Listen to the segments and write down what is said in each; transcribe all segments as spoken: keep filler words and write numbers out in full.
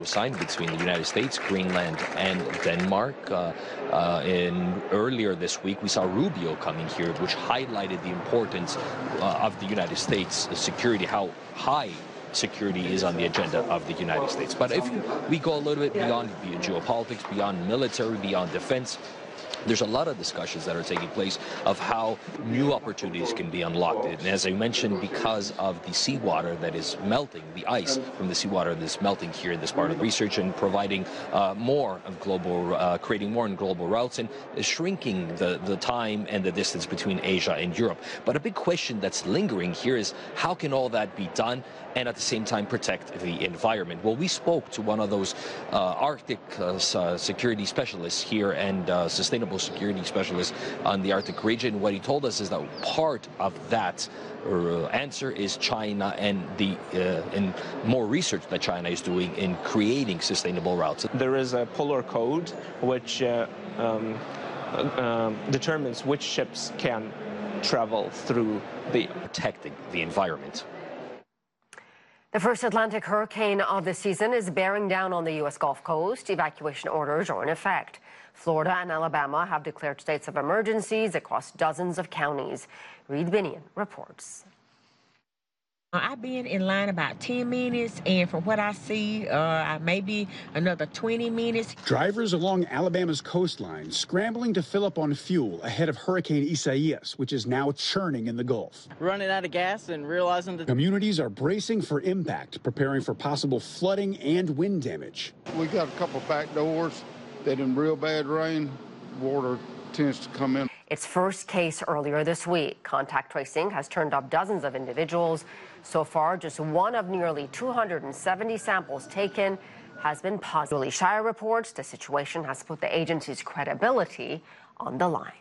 signed between the United States, Greenland, and Denmark. Uh, uh, in earlier this week, we saw Rubio coming here, which highlighted the importance uh, of the United States security, how high security is on the agenda of the United States. But if we go a little bit beyond geopolitics, beyond military, beyond defense, there's a lot of discussions that are taking place of how new opportunities can be unlocked. And as I mentioned, because of the seawater that is melting, the ice from the seawater that is melting here in this part of the research and providing uh, more of global, uh, creating more in global routes and shrinking the, the time and the distance between Asia and Europe. But a big question that's lingering here is how can all that be done and at the same time protect the environment? Well, we spoke to one of those uh, Arctic uh, security specialists here and uh, sustainable security specialist on the Arctic region. What he told us is that part of that uh, answer is China and the uh, and more research that China is doing in creating sustainable routes. There is a polar code which uh, um, uh, determines which ships can travel through the protecting the environment. The first Atlantic hurricane of the season is bearing down on the U S Gulf Coast. Evacuation orders are in effect. Florida and Alabama have declared states of emergencies across dozens of counties. Reed Binion reports. I've been in line about ten minutes, and from what I see, uh, maybe another twenty minutes. Drivers along Alabama's coastline scrambling to fill up on fuel ahead of Hurricane Isaias, which is now churning in the Gulf. Running out of gas and realizing that communities are bracing for impact, preparing for possible flooding and wind damage. We got a couple back doors that in real bad rain, water tends to come in. Its first case earlier this week. Contact tracing has turned up dozens of individuals. So far, just one of nearly two hundred seventy samples taken has been positive. Julie Shire reports the situation has put the agency's credibility on the line.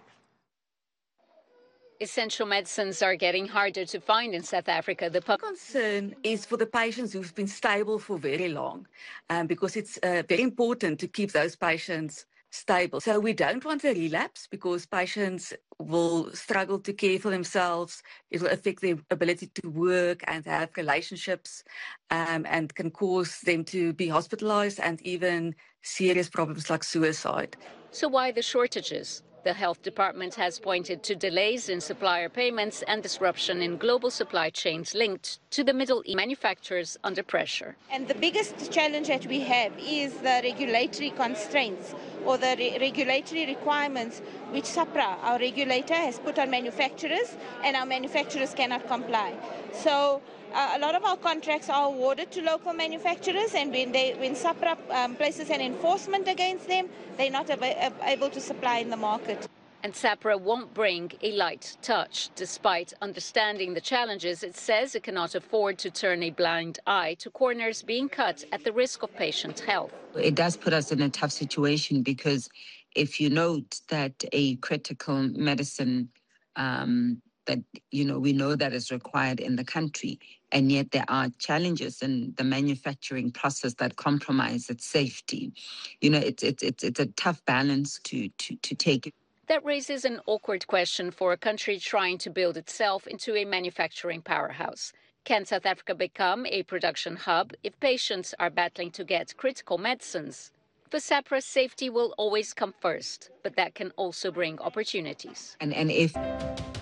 Essential medicines are getting harder to find in South Africa. The concern is for the patients who've been stable for very long, um, because it's uh, very important to keep those patients stable. So we don't want a relapse because patients will struggle to care for themselves. It will affect their ability to work and have relationships, um, and can cause them to be hospitalized and even serious problems like suicide. So why the shortages? The health department has pointed to delays in supplier payments and disruption in global supply chains linked to the Middle East manufacturers under pressure. And the biggest challenge that we have is the regulatory constraints or the re regulatory requirements which SAHPRA, our regulator, has put on manufacturers, and our manufacturers cannot comply. So uh, a lot of our contracts are awarded to local manufacturers, and when, they, when SAHPRA um, places an enforcement against them, they're not able to supply in the market. And SAHPRA won't bring a light touch. Despite understanding the challenges, it says it cannot afford to turn a blind eye to corners being cut at the risk of patient health. It does put us in a tough situation because if you note that a critical medicine um, that, you know, we know that is required in the country, and yet there are challenges in the manufacturing process that compromise its safety. You know, it's, it's, it's, it's a tough balance to, to, to take. That raises an awkward question for a country trying to build itself into a manufacturing powerhouse. Can South Africa become a production hub if patients are battling to get critical medicines? For SAHPRA, safety will always come first, but that can also bring opportunities. And, and if...